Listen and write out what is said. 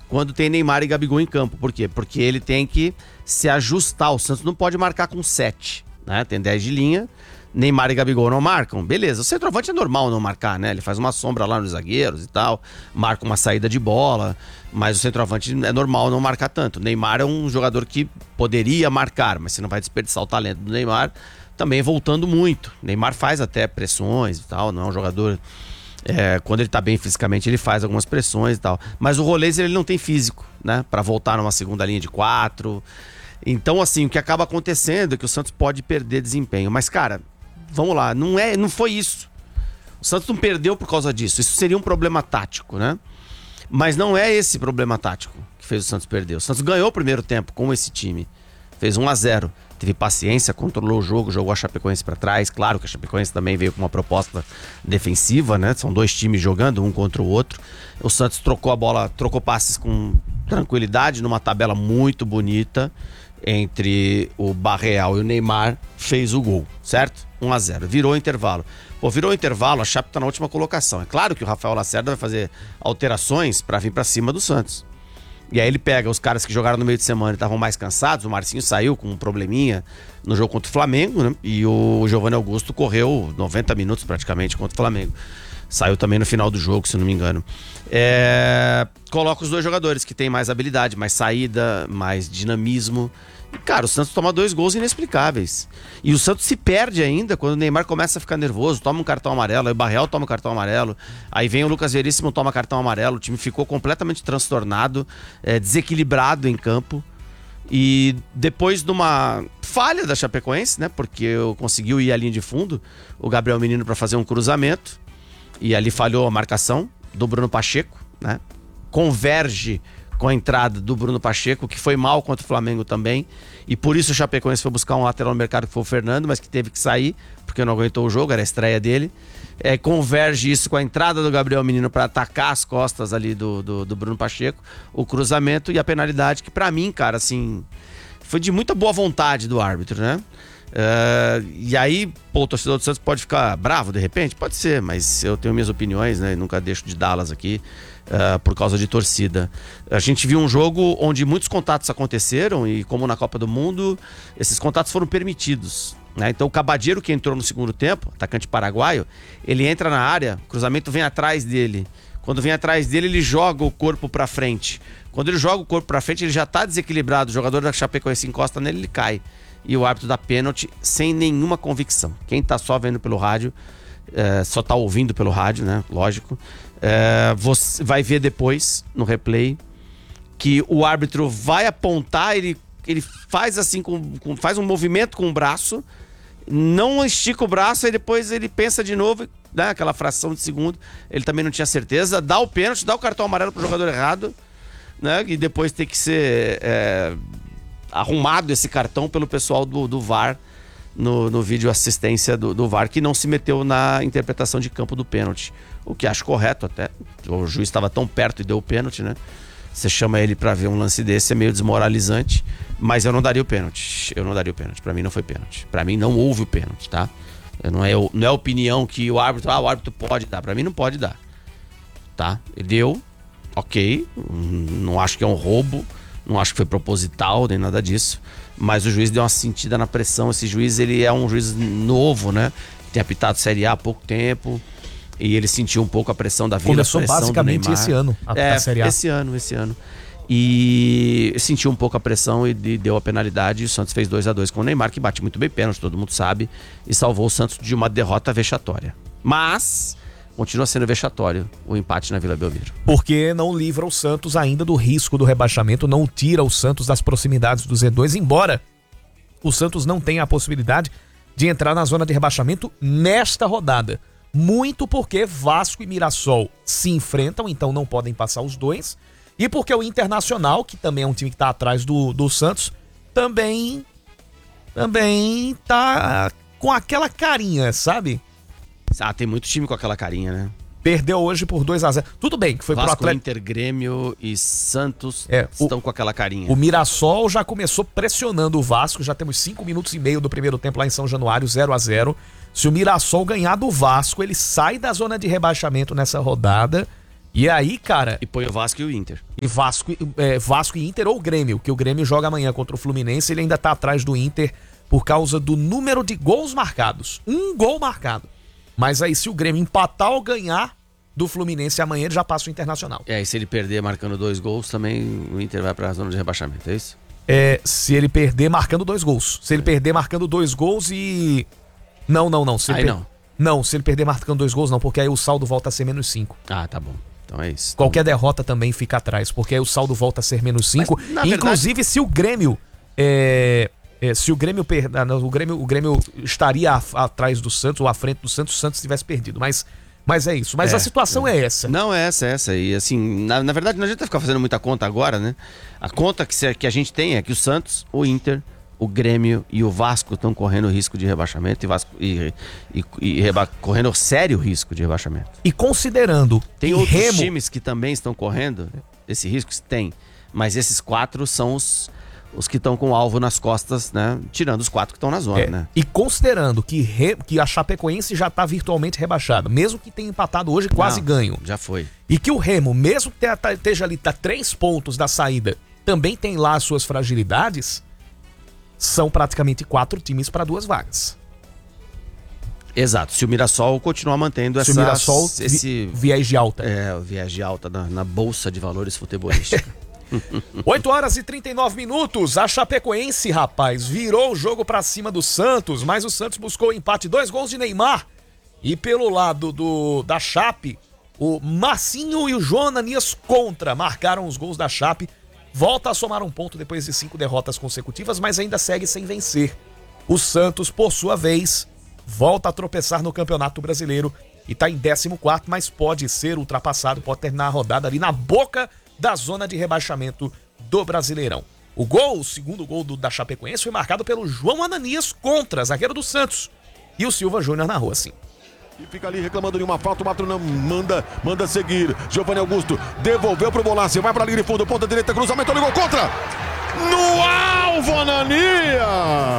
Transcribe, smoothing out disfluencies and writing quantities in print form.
quando tem Neymar e Gabigol em campo. Por quê? Porque ele tem que se ajustar. O Santos não pode marcar com 7, né? Tem 10 de linha, Neymar e Gabigol não marcam, beleza. O centroavante é normal não marcar, né? Ele faz uma sombra lá nos zagueiros e tal, marca uma saída de bola, mas o centroavante é normal não marcar tanto. O Neymar é um jogador que poderia marcar, mas você não vai desperdiçar o talento do Neymar, também voltando muito. O Neymar faz até pressões e tal, não é um jogador... quando ele tá bem fisicamente, ele faz algumas pressões e tal. Mas o Rolês, ele não tem físico, né? Pra voltar numa segunda linha de 4. Então, assim, o que acaba acontecendo é que o Santos pode perder desempenho. Mas, cara, vamos lá, não foi isso. O Santos não perdeu por causa disso. Isso seria um problema tático, né? Mas não é esse problema tático que fez o Santos perder. O Santos ganhou o primeiro tempo com esse time. Fez 1-0. Teve paciência, controlou o jogo, jogou a Chapecoense pra trás. Claro que a Chapecoense também veio com uma proposta defensiva, né? São 2 times jogando, um contra o outro. O Santos trocou a bola, trocou passes com tranquilidade, numa tabela muito bonita entre o Barreal e o Neymar, fez o gol, certo? 1-0, virou o intervalo. Virou o intervalo, a Chape tá na última colocação. É claro que o Rafael Lacerda vai fazer alterações pra vir pra cima do Santos. E aí ele pega os caras que jogaram no meio de semana e estavam mais cansados. O Marcinho saiu com um probleminha no jogo contra o Flamengo, né? E o Giovanni Augusto correu 90 minutos praticamente contra o Flamengo. Saiu também no final do jogo, se não me engano. Coloca os 2 jogadores que têm mais habilidade, mais saída, mais dinamismo. E, cara, o Santos toma 2 gols inexplicáveis. E o Santos se perde ainda quando o Neymar começa a ficar nervoso, toma um cartão amarelo, aí o Barreal toma um cartão amarelo, aí vem o Lucas Veríssimo, toma cartão amarelo, o time ficou completamente transtornado, desequilibrado em campo. E depois de uma falha da Chapecoense, né, porque conseguiu ir à linha de fundo, o Gabriel Menino para fazer um cruzamento, e ali falhou a marcação do Bruno Pacheco, né? Converge com a entrada do Bruno Pacheco, que foi mal contra o Flamengo também, e por isso o Chapecoense foi buscar um lateral no mercado, que foi o Fernando, mas que teve que sair, porque não aguentou o jogo, era a estreia dele. Converge isso com a entrada do Gabriel Menino para atacar as costas ali do Bruno Pacheco, o cruzamento e a penalidade, que pra mim, cara, assim, foi de muita boa vontade do árbitro, né? E aí, o torcedor do Santos pode ficar bravo de repente? Pode ser, mas eu tenho minhas opiniões, né? E nunca deixo de dá-las aqui por causa de torcida. A gente viu um jogo onde muitos contatos aconteceram e, como na Copa do Mundo, esses contatos foram permitidos, né? Então o Cabadeiro, que entrou no segundo tempo, atacante paraguaio, ele entra na área, o cruzamento vem atrás dele. Quando vem atrás dele, ele joga o corpo pra frente. Quando ele joga o corpo pra frente, ele já tá desequilibrado. O jogador da Chapecoense encosta nele, ele cai. E o árbitro dá pênalti sem nenhuma convicção. Quem tá só vendo pelo rádio, só tá ouvindo pelo rádio, né? Lógico. Você vai ver depois, no replay, que o árbitro vai apontar, ele faz assim, faz um movimento com o braço, não estica o braço, aí depois ele pensa de novo, né? Aquela fração de segundo, ele também não tinha certeza, dá o pênalti, dá o cartão amarelo pro jogador errado, né? E depois tem que ser arrumado esse cartão pelo pessoal do VAR, no vídeo assistência do VAR, que não se meteu na interpretação de campo do pênalti, o que acho correto até. O juiz estava tão perto e deu o pênalti, né? Você chama ele pra ver um lance desse, é meio desmoralizante, mas eu não daria o pênalti. Pra mim não foi pênalti. Pra mim não houve o pênalti, tá? Não é opinião que o árbitro pode dar. Pra mim não pode dar, tá? Ele deu, ok, não acho que é um roubo, não acho que foi proposital, nem nada disso, mas o juiz deu uma sentida na pressão. Esse juiz, ele é um juiz novo, né? Tem apitado Série A há pouco tempo, e ele sentiu um pouco a pressão da vida. Começou basicamente esse ano, a Série A. Esse ano. E sentiu um pouco a pressão e deu a penalidade, e o Santos fez 2-2 com o Neymar, que bate muito bem pênalti, todo mundo sabe, e salvou o Santos de uma derrota vexatória. Mas continua sendo vexatório o empate na Vila Belmiro. Porque não livra o Santos ainda do risco do rebaixamento, não tira o Santos das proximidades do Z2, embora o Santos não tenha a possibilidade de entrar na zona de rebaixamento nesta rodada. Muito porque Vasco e Mirassol se enfrentam, então não podem passar os dois. E porque o Internacional, que também é um time que está atrás do Santos, também tá com aquela carinha, sabe? Tem muito time com aquela carinha, né? Perdeu hoje por 2-0. Tudo bem que foi Vasco, pro Atlético. Inter, Grêmio e Santos estão com aquela carinha. O Mirassol já começou pressionando o Vasco. Já temos 5 minutos e meio do primeiro tempo lá em São Januário, 0-0. Se o Mirassol ganhar do Vasco, ele sai da zona de rebaixamento nessa rodada E aí, cara... E põe o Vasco e o Inter. E Vasco e Inter ou Grêmio, que o Grêmio joga amanhã contra o Fluminense, ele ainda tá atrás do Inter por causa do número de gols marcados. 1 gol marcado. Mas aí, se o Grêmio empatar ou ganhar do Fluminense amanhã, ele já passa o Internacional. E se ele perder marcando 2 gols, também o Inter vai pra zona de rebaixamento, é isso? Se ele perder marcando 2 gols. Se ele perder marcando 2 gols e... Não. Se ele não, se ele perder marcando 2 gols, não, porque aí o saldo volta a ser -5. Ah, tá bom. Então é isso. Qualquer derrota também fica atrás, porque aí o saldo volta a ser -5. Inclusive, verdade... se o Grêmio... se o Grêmio perder... O Grêmio estaria atrás do Santos, ou à frente do Santos, se o Santos tivesse perdido. Mas é isso. Mas a situação é essa. Não, é essa. E assim, na verdade, não adianta ficar fazendo muita conta agora, né? A conta que a gente tem é que o Santos, o Inter, o Grêmio e o Vasco estão correndo risco de rebaixamento correndo sério risco de rebaixamento. E considerando... Tem outros times que também estão correndo esse risco? Tem. Mas esses 4 são os que estão com o alvo nas costas, né? Tirando os 4 que estão na zona, né? E considerando que a Chapecoense já está virtualmente rebaixada, mesmo que tenha empatado hoje, quase ganho. Já foi. E que o Remo, mesmo que esteja ali, tá 3 pontos da saída, também tem lá as suas fragilidades, são praticamente 4 times para 2 vagas. Exato. Se o Mirassol continuar mantendo esse viés de alta. O viés de alta na Bolsa de Valores futebolística. 8h39. A Chapecoense, rapaz, virou o jogo pra cima do Santos, mas o Santos buscou o empate, 2 gols de Neymar. E pelo lado da Chape, o Marcinho e o João Ananias marcaram os gols da Chape. Volta a somar 1 ponto depois de 5 derrotas consecutivas, mas ainda segue sem vencer. O Santos, por sua vez, volta a tropeçar no Campeonato Brasileiro e tá em 14º, mas pode ser ultrapassado, pode terminar a rodada ali na boca da zona de rebaixamento do Brasileirão. O segundo gol da Chapecoense foi marcado pelo João Ananias zagueiro do Santos. E o Silva Júnior narrou assim. E fica ali reclamando de uma falta, o Matrunão manda seguir. Giovanni Augusto devolveu pro Bolassi, vai pra linha de fundo, ponta direita, cruzamento, ligou contra! No alvo, Ananias!